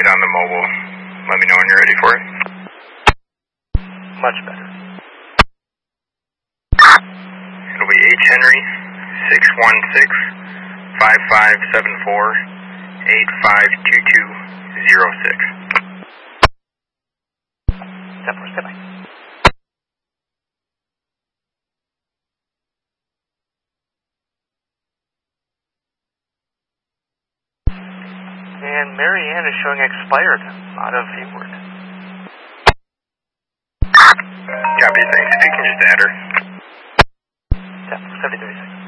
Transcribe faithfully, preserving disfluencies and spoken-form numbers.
eight on the mobile. Let me know when you're ready for it. Much better. It'll be H Henry, six one six, five five seven four, eight five two two zero six. ten four, step by. And Marianne is showing expired out of Hayward. Copy, thanks. If you can just add her. ten four, seventy, thirty-six.